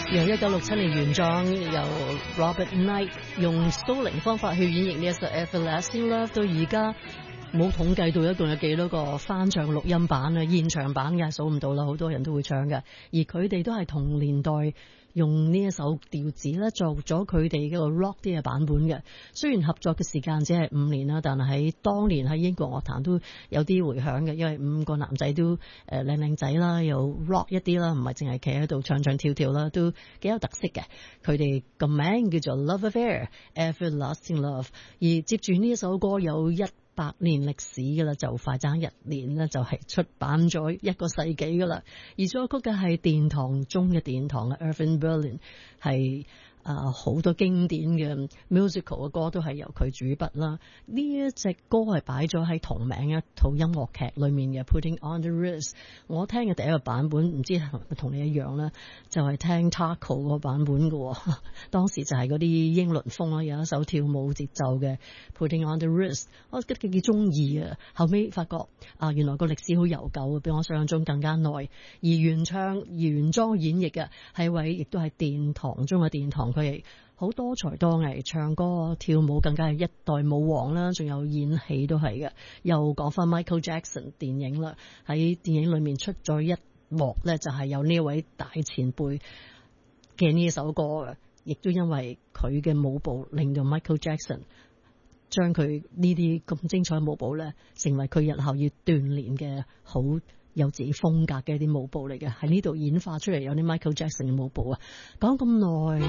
由1967年原創，由 Robert Knight 用 Stoling 方法去演繹呢一首 Everlasting Love， 到而家冇統計到一共有幾多個翻唱錄音版啊，現場版嘅數唔到啦，好多人都會唱嘅，而佢哋都係同年代用呢一首調子咧作咗佢哋嘅 rock 啲嘅版本嘅。雖然合作嘅時間只係5年啦，但係喺當年喺英國樂壇都有啲回響嘅，因為5個男仔都靚靚仔啦，又 rock 一啲啦，唔係淨係企喺度唱唱跳跳啦，都幾有特色嘅。佢哋個名叫做 Love Affair Everlasting Love， 而接住呢一首歌有100年歷史㗎啦，就快爭1年呢就係出版咗1個世紀㗎啦。而作曲嘅係殿堂中嘅殿堂嘅 Irving Berlin， 係好多經典嘅 musical 嘅歌都係由佢主筆啦。呢一隻歌係擺咗喺同名一套音樂劇裏面嘅 Putting on the Ritz。我聽嘅第一個版本唔知係咪同你一樣啦，就係聽 Taco 個版本嘅。當時就係嗰啲英倫風啦，有一首跳舞節奏嘅 Putting on the Ritz， 我覺得幾中意啊。後尾發覺原來個歷史好悠久，比我想象中更加耐。而原裝演繹嘅係一位亦都係殿堂中嘅殿堂，佢係好多才多藝，唱歌跳舞更加係一代舞王啦，仲有演戲都係嘅。又講翻 Michael Jackson 電影啦，喺電影裏面出咗一幕呢，就係有呢位大前輩嘅呢首歌嘅，亦都因為佢嘅舞步令到 Michael Jackson 將佢呢啲咁精彩舞步呢，成為佢日後要鍛鍊嘅好有自己風格嘅一啲舞步嚟嘅，喺呢度演化出嚟有啲 Michael Jackson 嘅舞步啊。講咁耐。